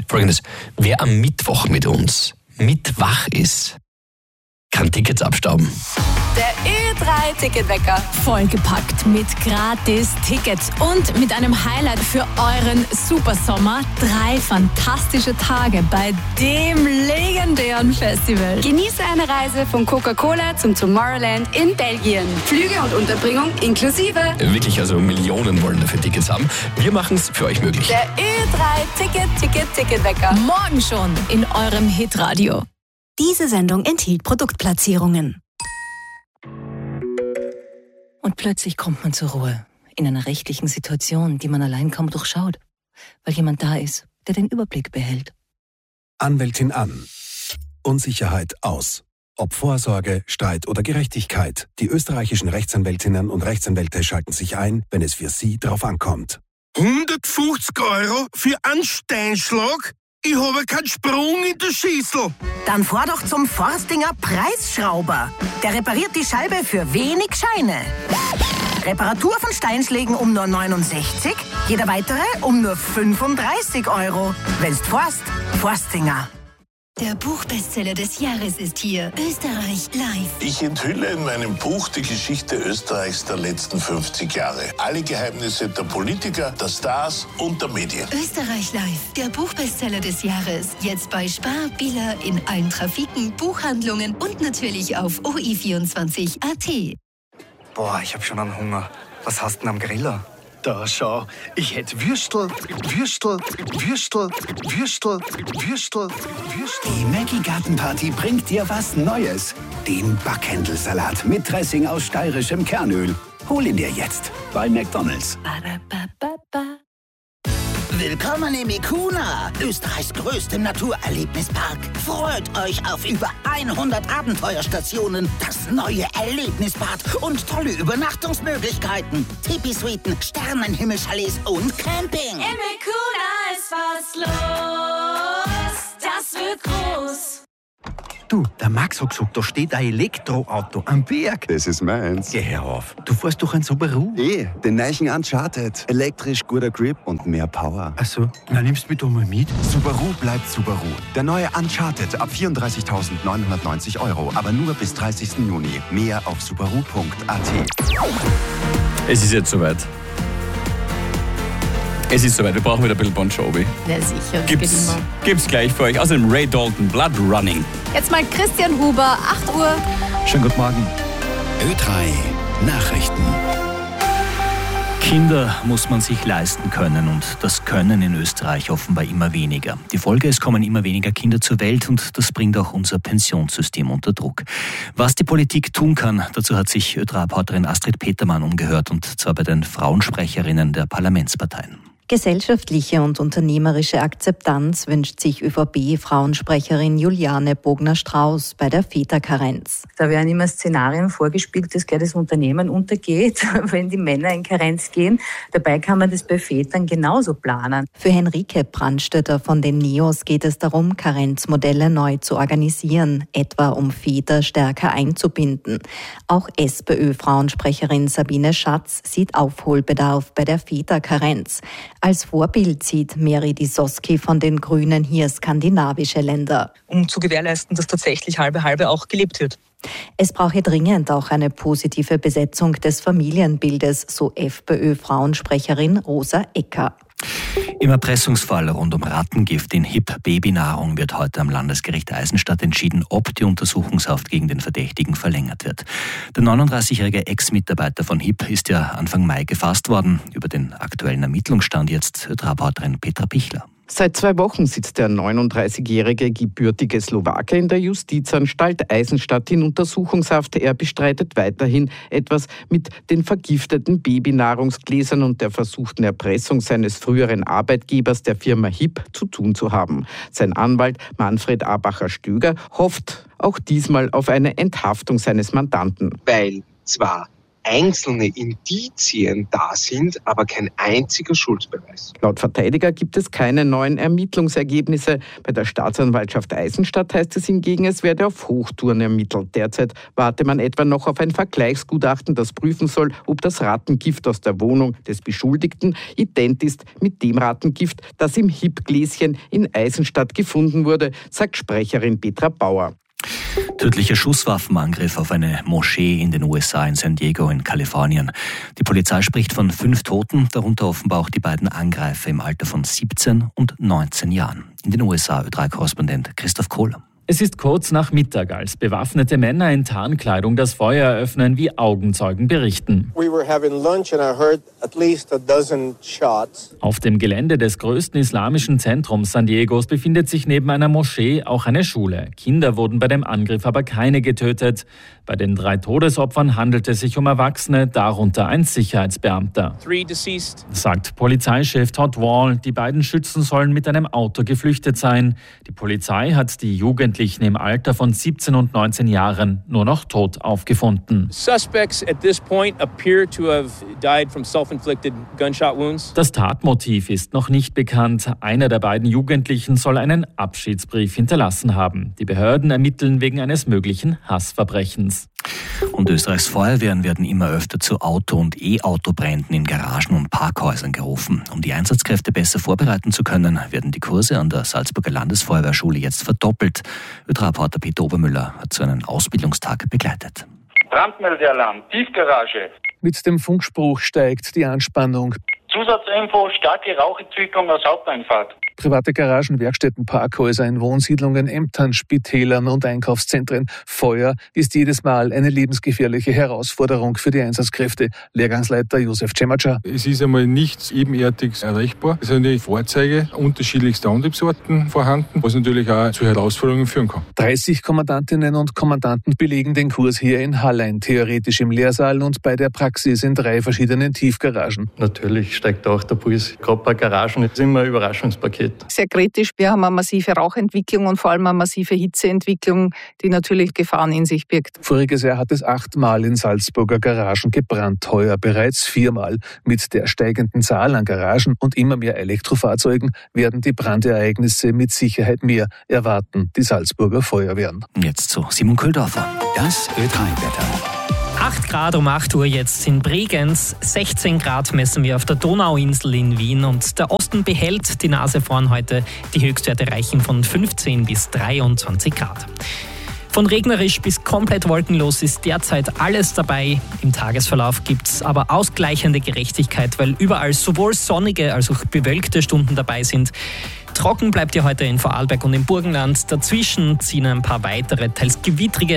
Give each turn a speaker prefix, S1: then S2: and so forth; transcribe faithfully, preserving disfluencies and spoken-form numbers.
S1: Folgendes, wer am Mittwoch mit uns mitwach ist, kann Tickets abstauben.
S2: Der Ö drei Ticketwecker.
S3: Vollgepackt mit Gratis-Tickets und mit einem Highlight für euren Supersommer. Drei fantastische Tage bei dem legendären Festival.
S2: Genieße eine Reise von Coca-Cola zum Tomorrowland in Belgien. Flüge und Unterbringung inklusive.
S1: Wirklich, also Millionen wollen dafür Tickets haben. Wir machen es für euch möglich.
S2: Der Ö drei Ticket, Ticket, Ticketwecker.
S3: Morgen schon in eurem Hitradio.
S4: Diese Sendung enthielt Produktplatzierungen.
S5: Und plötzlich kommt man zur Ruhe. In einer rechtlichen Situation, die man allein kaum durchschaut. Weil jemand da ist, der den Überblick behält.
S6: Anwältin an. Unsicherheit aus. Ob Vorsorge, Streit oder Gerechtigkeit. Die österreichischen Rechtsanwältinnen und Rechtsanwälte schalten sich ein, wenn es für sie drauf ankommt.
S7: hundertfünfzig Euro für einen Steinschlag? Ich habe keinen Sprung in der Schüssel.
S8: Dann fahr doch zum Forstinger Preisschrauber. Der repariert die Scheibe für wenig Scheine. Reparatur von Steinschlägen um nur neunundsechzig, jeder weitere um nur fünfunddreißig Euro. Wenn's forst, Forstinger.
S4: Der Buchbestseller des Jahres ist hier. Österreich live.
S9: Ich enthülle in meinem Buch die Geschichte Österreichs der letzten fünfzig Jahre. Alle Geheimnisse der Politiker, der Stars und der Medien.
S4: Österreich live. Der Buchbestseller des Jahres. Jetzt bei Spar, Billa, in allen Trafiken, Buchhandlungen und natürlich auf O I vierundzwanzig Punkt A T.
S10: Boah, ich hab schon einen Hunger. Was hast du denn am Griller?
S7: Da schau, ich hätte Würstel, Würstel, Würstel, Würstel, Würstel, Würstel.
S11: Die Maggi Gartenparty bringt dir was Neues. Den Backhändelsalat mit Dressing aus steirischem Kernöl. Hol ihn dir jetzt bei McDonald's.
S12: Willkommen im Ikuna, Österreichs größtem Naturerlebnispark. Freut euch auf über hundert Abenteuerstationen, das neue Erlebnisbad und tolle Übernachtungsmöglichkeiten. Tipi-Suiten, Sternenhimmelchalets und Camping.
S13: Im Ikuna ist was los, das wird groß.
S14: Du, der Max hat gesagt, da steht ein Elektroauto am Berg.
S15: Das ist meins.
S14: Geh her auf. Du fährst doch ein Subaru.
S15: Eh, den neuen Uncharted. Elektrisch, guter Grip und mehr Power.
S14: Ach so, na nimmst du mich doch mal mit.
S16: Subaru bleibt Subaru. Der neue Uncharted ab vierunddreißigtausendneunhundertneunzig Euro. Aber nur bis dreißigsten Juni. Mehr auf subaru punkt a t.
S1: Es ist jetzt soweit. Es ist soweit, wir brauchen wieder ein bisschen Bon Jovi.
S3: Ja, sicher.
S1: Gibt's, gibt's gleich für euch. Außerdem Ray Dalton, Blood Running.
S3: Jetzt mal Christian Huber, acht Uhr.
S1: Schönen guten Morgen.
S11: Ö drei Nachrichten.
S17: Kinder muss man sich leisten können und das können in Österreich offenbar immer weniger. Die Folge, es kommen immer weniger Kinder zur Welt und das bringt auch unser Pensionssystem unter Druck. Was die Politik tun kann, dazu hat sich Ö drei Reporterin Astrid Petermann umgehört und zwar bei den Frauensprecherinnen der Parlamentsparteien.
S18: Gesellschaftliche und unternehmerische Akzeptanz wünscht sich Ö V P-Frauensprecherin Juliane Bogner-Strauß bei der Väterkarenz.
S19: Da werden immer Szenarien vorgespielt, dass gleich das Unternehmen untergeht, wenn die Männer in Karenz gehen. Dabei kann man das bei Vätern genauso planen.
S18: Für Henrike Brandstötter von den Neos geht es darum, Karenzmodelle neu zu organisieren, etwa um Väter stärker einzubinden. Auch SPÖ-Frauensprecherin Sabine Schatz sieht Aufholbedarf bei der Väterkarenz. Als Vorbild sieht Meri Disoski von den Grünen hier skandinavische Länder.
S20: Um zu gewährleisten, dass tatsächlich halbe-halbe auch gelebt wird.
S18: Es brauche dringend auch eine positive Besetzung des Familienbildes, so FPÖ-Frauensprecherin Rosa Ecker.
S17: Im Erpressungsfall rund um Rattengift in H I P-Babynahrung wird heute am Landesgericht Eisenstadt entschieden, ob die Untersuchungshaft gegen den Verdächtigen verlängert wird. Der neununddreißigjährige Ex-Mitarbeiter von H I P ist ja Anfang Mai gefasst worden. Über den aktuellen Ermittlungsstand jetzt Ö drei Reporterin Petra Pichler.
S5: Seit zwei Wochen sitzt der neununddreißigjährige gebürtige Slowake in der Justizanstalt Eisenstadt in Untersuchungshaft. Er bestreitet weiterhin, etwas mit den vergifteten Babynahrungsgläsern und der versuchten Erpressung seines früheren Arbeitgebers, der Firma H I P, zu tun zu haben. Sein Anwalt Manfred Abacher-Stöger hofft auch diesmal auf eine Enthaftung seines Mandanten.
S4: Weil zwar
S21: einzelne Indizien da sind, aber kein einziger Schuldbeweis.
S5: Laut Verteidiger gibt es keine neuen Ermittlungsergebnisse. Bei der Staatsanwaltschaft Eisenstadt heißt es hingegen, es werde auf Hochtouren ermittelt. Derzeit warte man etwa noch auf ein Vergleichsgutachten, das prüfen soll, ob das Rattengift aus der Wohnung des Beschuldigten ident ist mit dem Rattengift, das im Hip-Gläschen in Eisenstadt gefunden wurde, sagt Sprecherin Petra Bauer.
S17: Tödlicher Schusswaffenangriff auf eine Moschee in den U S A in San Diego in Kalifornien. Die Polizei spricht von fünf Toten, darunter offenbar auch die beiden Angreifer im Alter von siebzehn und neunzehn Jahren. In den U S A Ö drei Korrespondent Christoph Kohl.
S22: Es ist kurz nach Mittag, als bewaffnete Männer in Tarnkleidung das Feuer eröffnen, wie Augenzeugen berichten.
S23: We were having lunch and I heard at least a dozen shots.
S22: Auf dem Gelände des größten islamischen Zentrums San Diegos befindet sich neben einer Moschee auch eine Schule. Kinder wurden bei dem Angriff aber keine getötet. Bei den drei Todesopfern handelt es sich um Erwachsene, darunter ein Sicherheitsbeamter.
S23: Three deceased.
S22: Sagt Polizeichef Todd Wall, die beiden Schützen sollen mit einem Auto geflüchtet sein. Die Polizei hat die Jugendlichen im Alter von siebzehn und neunzehn Jahren nur noch tot aufgefunden.
S23: Suspects at this point appear to have died from self-inflicted gunshot wounds.
S22: Das Tatmotiv ist noch nicht bekannt. Einer der beiden Jugendlichen soll einen Abschiedsbrief hinterlassen haben. Die Behörden ermitteln wegen eines möglichen Hassverbrechens.
S17: Und Österreichs Feuerwehren werden immer öfter zu Auto- und E-Auto-Bränden in Garagen und Parkhäusern gerufen. Um die Einsatzkräfte besser vorbereiten zu können, werden die Kurse an der Salzburger Landesfeuerwehrschule jetzt verdoppelt. Ö drei Reporter Peter Obermüller hat so einen Ausbildungstag begleitet.
S24: Brandmeldealarm, Tiefgarage.
S25: Mit dem Funkspruch steigt die Anspannung.
S24: Zusatzinfo, starke Rauchentwicklung aus Haupteinfahrt.
S25: Private Garagen, Werkstätten, Parkhäuser in Wohnsiedlungen, Ämtern, Spitälern und Einkaufszentren. Feuer ist jedes Mal eine lebensgefährliche Herausforderung für die Einsatzkräfte. Lehrgangsleiter Josef Cemaca.
S26: Es ist einmal nichts ebenerdiges erreichbar. Es sind die Fahrzeuge unterschiedlichster Antriebsarten vorhanden, was natürlich auch zu Herausforderungen führen kann.
S25: dreißig Kommandantinnen und Kommandanten belegen den Kurs hier in Hallein, theoretisch im Lehrsaal und bei der Praxis in drei verschiedenen Tiefgaragen.
S27: Natürlich steigt auch der Puls. Gerade bei Garagen ist immer ein Überraschungspaket.
S28: Sehr kritisch. Wir haben eine massive Rauchentwicklung und vor allem eine massive Hitzeentwicklung, die natürlich Gefahren in sich birgt.
S25: Voriges Jahr hat es achtmal in Salzburger Garagen gebrannt, heuer bereits viermal. Mit der steigenden Zahl an Garagen und immer mehr Elektrofahrzeugen werden die Brandereignisse mit Sicherheit mehr, erwarten die Salzburger Feuerwehren.
S17: Jetzt zu Simon Köldorfer.
S11: Das Ö drei Wetter.
S29: acht Grad um acht Uhr jetzt in Bregenz, sechzehn Grad messen wir auf der Donauinsel in Wien und der Osten behält die Nase vorn heute. Die Höchstwerte reichen von fünfzehn bis dreiundzwanzig Grad. Von regnerisch bis komplett wolkenlos ist derzeit alles dabei. Im Tagesverlauf gibt es aber ausgleichende Gerechtigkeit, weil überall sowohl sonnige als auch bewölkte Stunden dabei sind. Trocken bleibt ja heute in Vorarlberg und im Burgenland. Dazwischen ziehen ein paar weitere, teils gewittrige